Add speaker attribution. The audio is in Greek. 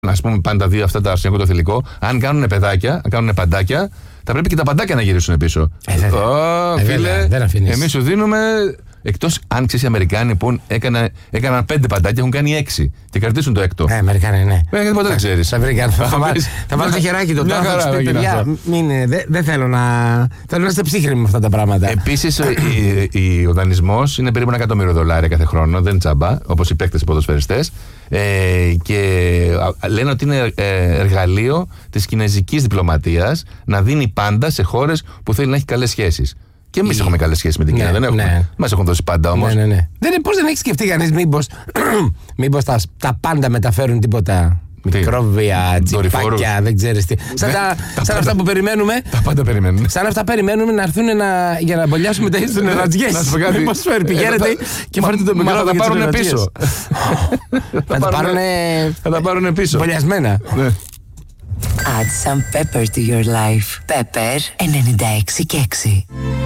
Speaker 1: ας πούμε, πάντα δύο αυτά τα αρσενικό το θηλυκό, αν κάνουν παιδάκια, αν κάνουν παντάκια, θα πρέπει και τα παντάκια να γυρίσουν πίσω. Φίλε, εμείς σου δίνουμε. Εκτός αν ξέρεις οι Αμερικάνοι που έκαναν 5 παντάκια, έχουν κάνει 6 και κρατήσουν το έκτο.
Speaker 2: Αμερικάνοι, ναι.
Speaker 1: Ποτέ δεν ξέρεις.
Speaker 2: Θα βάλω το χεράκι του τώρα. Δεν θέλω να. Θέλω να είστε ψύχρεμοι με αυτά τα πράγματα.
Speaker 1: Επίσης, ο δανεισμός είναι περίπου $1 εκατομμύριο κάθε χρόνο, δεν είναι τσάμπα, όπως οι παίκτες οι ποδοσφαιριστές. Και λένε ότι είναι εργαλείο της κινεζικής διπλωματίας να δίνει πάντα σε χώρες που θέλει να έχει καλές σχέσεις. Και εμείς έχουμε καλές σχέσεις με την Κίνα, δεν έχουμε. Ναι. Μας έχουν δώσει πάντα όμως.
Speaker 2: Ναι. Πώς δεν έχει σκεφτεί κανείς μήπως τα πάντα μεταφέρουν τίποτα. Μικρόβια, τσιπάκια, δεν ξέρεις τι. Σαν αυτά που περιμένουμε.
Speaker 1: Τα πάντα περιμένουμε.
Speaker 2: Σαν αυτά περιμένουμε να έρθουν για να μπολιάσουμε τα ίδια νερατζιές.
Speaker 1: Να σου πω κάτι.
Speaker 2: Μήπως πηγαίνετε και φέρετε το μικρόβιο.
Speaker 1: Θα τα πάρουν πίσω. Θα τα πάρουν πίσω.
Speaker 2: Μπολιασμένα.
Speaker 3: Add some pepper to your life. Pepper 96 και 6.